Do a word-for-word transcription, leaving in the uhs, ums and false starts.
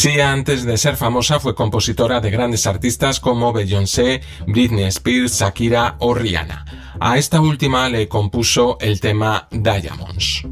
Sia, antes de ser famosa, fue compositora de grandes artistas como Beyoncé, Britney Spears, Shakira o Rihanna. A esta última le compuso el tema Diamonds.